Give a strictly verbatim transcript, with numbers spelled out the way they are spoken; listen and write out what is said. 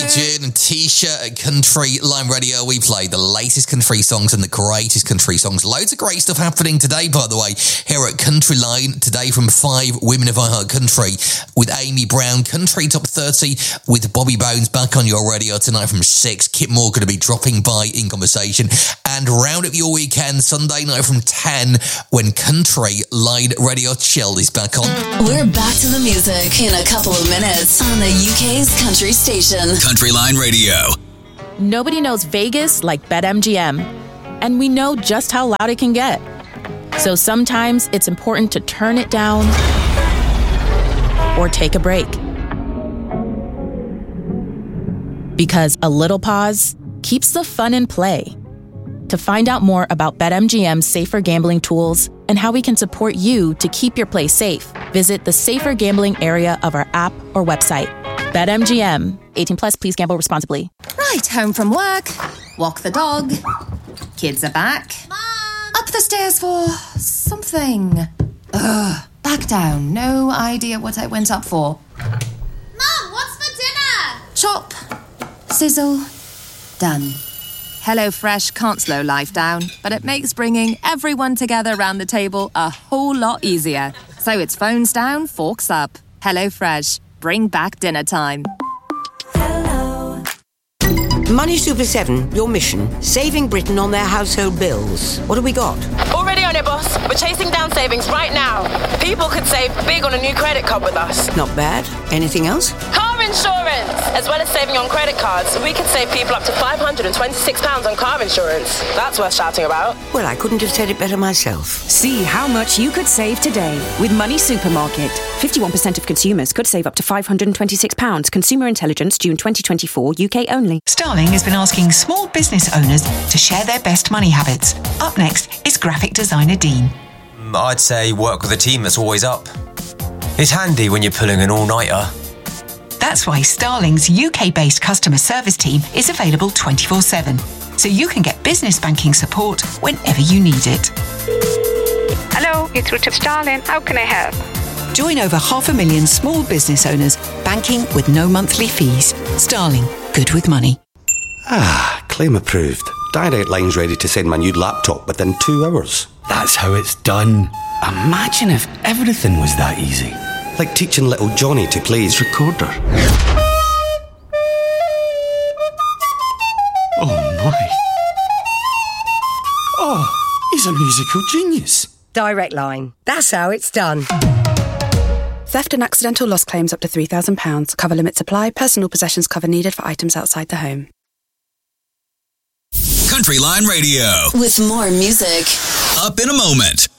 June and Tisha at Country Line Radio. We play the latest country songs and the greatest country songs. Loads of great stuff happening today, by the way, here at Country Line. Today from five Women of iHeart Country with Amy Brown. Country Top thirty with Bobby Bones back on your radio tonight from six. Kit Moore going to be dropping by in conversation. And round up your weekend, Sunday night from ten, when Country Line Radio Chilled is back on. We're back to the music in a couple of minutes on the U K's country station. Country Line Radio. Nobody knows Vegas like BetMGM, and we know just how loud it can get. So sometimes it's important to turn it down or take a break. Because a little pause keeps the fun in play. To find out more about BetMGM's safer gambling tools and how we can support you to keep your play safe, visit the safer gambling area of our app or website. BetMGM. eighteen plus, please gamble responsibly. Right, home from work. Walk the dog. Kids are back. Mom! Up the stairs for something. Ugh, back down. No idea what I went up for. Mom, what's for dinner? Chop. Sizzle. Done. HelloFresh can't slow life down, but it makes bringing everyone together around the table a whole lot easier. So it's phones down, forks up. HelloFresh. Bring back dinner time. Hello. Money Super seven, your mission, saving Britain on their household bills. What have we got? Already on it, boss. We're chasing down savings right now. People could save big on a new credit card with us. Not bad. Anything else? Car insurance! As well as saving on credit cards, we could save people up to five hundred twenty-six pounds on car insurance. That's worth shouting about. Well, I couldn't have said it better myself. See how much you could save today with Money Supermarket. fifty-one percent of consumers could save up to five hundred twenty-six pounds. Consumer Intelligence, June twenty twenty-four, U K only. Starling has been asking small business owners to share their best money habits. Up next is graphic designer Dean. I'd say work with a team that's always up. It's handy when you're pulling an all-nighter. That's why Starling's U K-based customer service team is available twenty-four seven, so you can get business banking support whenever you need it. Hello, it's Richard Starling. How can I help? Join over half a million small business owners banking with no monthly fees. Starling, good with money. Ah, claim approved. Direct Line's ready to send my new laptop within two hours. That's how it's done. Imagine if everything was that easy. Like teaching little Johnny to play his recorder. Oh my. Oh, he's a musical genius. Direct Line. That's how it's done. Theft and accidental loss claims up to three thousand pounds. Cover limits apply. Personal possessions cover needed for items outside the home. Country Line Radio. With more music. Up in a moment.